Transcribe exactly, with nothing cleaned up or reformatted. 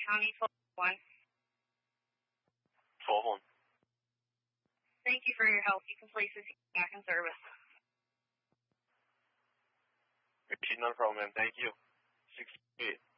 County twelve one. twelve one. Thank you for your help. You can place this back in service. No problem, man. Thank you. six eight.